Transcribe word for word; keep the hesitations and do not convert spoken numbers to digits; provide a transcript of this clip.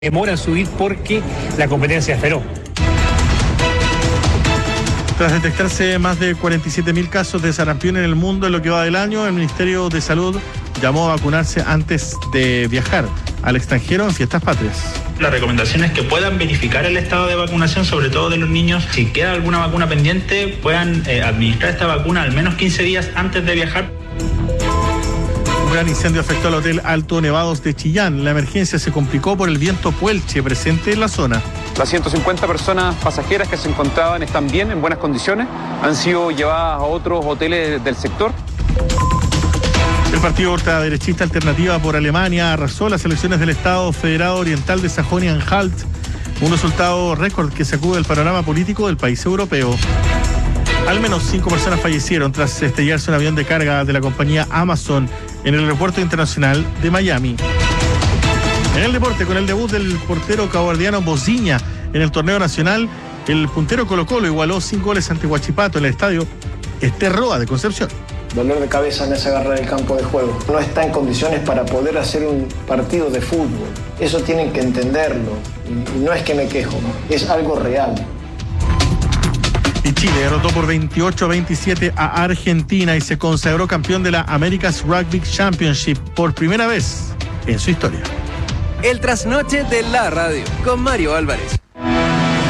demora en subir porque la competencia es feroz. Tras detectarse más de cuarenta y siete mil casos de sarampión en el mundo en lo que va del año, el Ministerio de Salud llamó a vacunarse antes de viajar al extranjero en fiestas patrias. La recomendación es que puedan verificar el estado de vacunación, sobre todo de los niños. Si queda alguna vacuna pendiente, puedan eh, administrar esta vacuna al menos quince días antes de viajar. Un gran incendio afectó al Hotel Alto Nevados de Chillán. La emergencia se complicó por el viento puelche presente en la zona. Las ciento cincuenta personas pasajeras que se encontraban están bien, en buenas condiciones. Han sido llevadas a otros hoteles del sector. El partido ultraderechista Alternativa por Alemania arrasó las elecciones del Estado Federado Oriental de Sajonia-Anhalt, un resultado récord que sacude el panorama político del país europeo. Al menos cinco personas fallecieron tras estrellarse un avión de carga de la compañía Amazon en el aeropuerto internacional de Miami. En el deporte, con el debut del portero caboverdiano Bociña en el torneo nacional, el puntero Colo-Colo igualó cinco goles ante Huachipato en el estadio Ester Roa de Concepción. Dolor de cabeza en esa agarrar el campo de juego. No está en condiciones para poder hacer un partido de fútbol. Eso tienen que entenderlo. Y no es que me quejo, es algo real. Y Chile derrotó por veintiocho a veintisiete a Argentina y se consagró campeón de la America's Rugby Championship por primera vez en su historia. El trasnoche de la radio con Mario Álvarez.